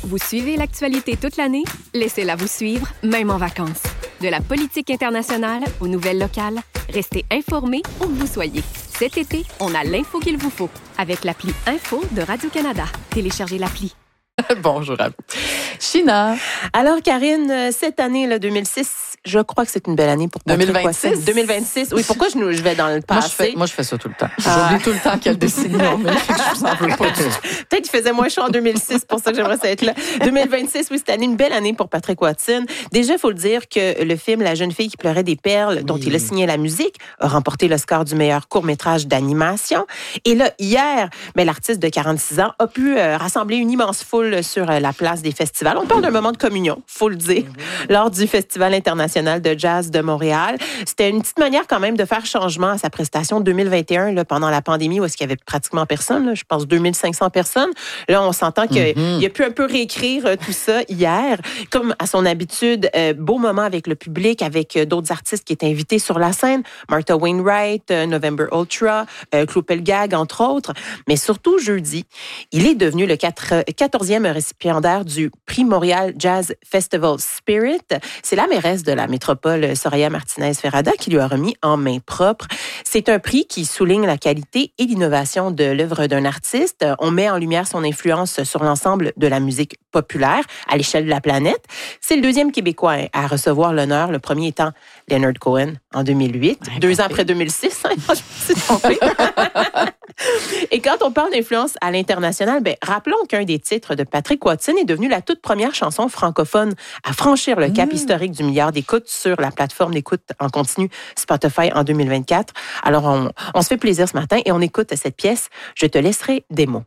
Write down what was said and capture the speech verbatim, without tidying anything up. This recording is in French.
Vous suivez l'actualité toute l'année? Laissez-la vous suivre, même en vacances. De la politique internationale aux nouvelles locales, restez informés où que vous soyez. Cet été, on a l'info qu'il vous faut avec l'appli Info de Radio-Canada. Téléchargez l'appli. Bonjour à vous. China. Alors, Karine, cette année, là, deux mille six, je crois que c'est une belle année pour Patrick deux mille vingt-six. Watson. deux mille vingt-six. Oui, pourquoi je, je vais dans le passé? Moi, je fais, moi, je fais ça tout le temps. Ah. J'oublie tout le temps quelle décennie on met. Je vous en veux pas du tout. Peut-être qu'il faisait moins chaud en deux mille six, pour ça que j'aimerais ça être là. deux mille vingt-six, oui, cette année, une belle année pour Patrick Watson. Déjà, il faut le dire que le film La jeune fille qui pleurait des perles, oui. dont il a signé la musique, a remporté l'Oscar du meilleur court-métrage d'animation. Et là, hier, ben, l'artiste de quarante-six ans a pu euh, rassembler une immense foule sur euh, la place des festivals. On parle d'un moment de communion, faut le dire, mm-hmm. lors du Festival international de jazz de Montréal. C'était une petite manière quand même de faire changement à sa prestation deux mille vingt et un, là, pendant la pandémie, où est-ce qu'il y avait pratiquement personne, là, je pense deux mille cinq cents personnes. Là, on s'entend qu'il mm-hmm. a pu un peu réécrire euh, tout ça hier. Comme à son habitude, euh, beau moment avec le public, avec euh, d'autres artistes qui étaient invités sur la scène, Martha Wainwright, euh, November Ultra, euh, Claude Pelgag, entre autres. Mais surtout, jeudi, il est devenu le quatorzième récipiendaire du prix Montréal Jazz Festival Spirit. C'est la mairesse de la métropole, Soraya Martinez-Ferrada, qui lui a remis en main propre. C'est un prix qui souligne la qualité et l'innovation de l'œuvre d'un artiste. On met en lumière son influence sur l'ensemble de la musique populaire à l'échelle de la planète. C'est le deuxième Québécois à recevoir l'honneur, le premier étant Leonard Cohen en deux mille huit, ouais, deux ans après deux mille six. Hein, je me suis trompée. Et quand on parle d'influence à l'international, ben, rappelons qu'un des titres de Patrick Watson est devenu la toute première chanson francophone à franchir le cap mmh. historique du milliard d'écoutes sur la plateforme d'écoute en continu Spotify en deux mille vingt-quatre. Alors, on, on se fait plaisir ce matin et on écoute cette pièce « Je te laisserai des mots ».